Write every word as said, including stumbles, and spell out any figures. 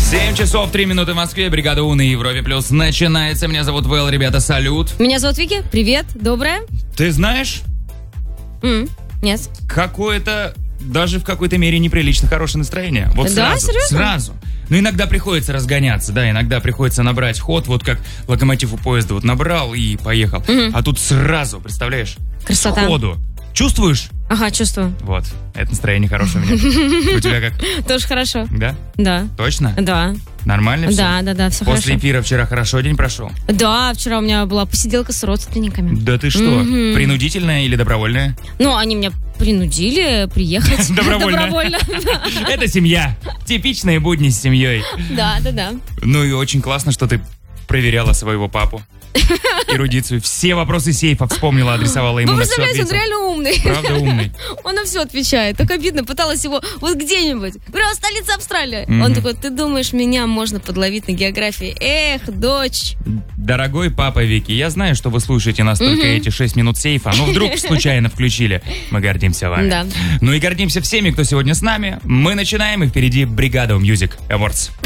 семь часов три минуты в Москве. Бригада У на Европе Плюс начинается. Меня зовут Вэл, ребята, салют. Меня зовут Вики. Привет, доброе. Ты знаешь? Mm, нет. Какое-то, даже в какой-то мере неприлично хорошее настроение. Вот да, сразу, серьезно? сразу. Но иногда приходится разгоняться, да, иногда приходится набрать ход, вот как локомотив у поезда, вот набрал и поехал. Mm-hmm. А тут сразу, представляешь? Красота. Сходу. Чувствуешь? Ага, чувствую. Вот, это настроение хорошее у меня. У тебя как? Тоже хорошо. Да? Да. Точно? Да. Нормально все? Да, да, да, все хорошо. После эфира вчера хорошо день прошел? Да, вчера у меня была посиделка с родственниками. Да ты что, Мгм. принудительная или добровольная? Ну, они меня принудили приехать. Добровольно. Добровольно. Это семья. Типичные будни с семьей. Да, да, да. Ну и очень классно, что ты проверяла своего папу. Эрудицию. Все вопросы сейфа вспомнила, адресовала ему, Вы на все представляете, он ответил. реально умный. Правда умный. Он на все отвечает. Так обидно, пыталась его вот где-нибудь. Говорю, а столица Австралии. Мгм. Он такой, ты думаешь, меня можно подловить на географии? Эх, дочь. Дорогой папа Вики, я знаю, что вы слушаете нас только Мгм. эти шесть минут сейфа, но вдруг случайно включили. Мы гордимся вами. Да. Ну и гордимся всеми, кто сегодня с нами. Мы начинаем, и впереди Бригада Music Awards.